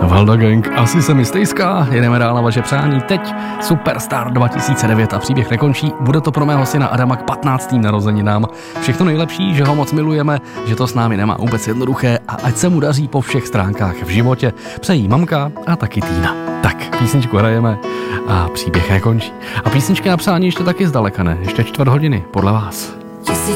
Valda Gang, asi se mi stejská, jedeme dál na vaše přání. Teď Superstar 2009 a příběh nekončí. Bude to pro mého syna Adama k 15. narozeninám. Všechno nejlepší, že ho moc milujeme, že to s námi nemá vůbec jednoduché a ať se mu daří po všech stránkách v životě. Přejí mamka a taky Týna. Tak, písničku hrajeme a příběh nekončí. A písnička na přání ještě taky zdaleka ne, ještě 4 hodiny, podle vás.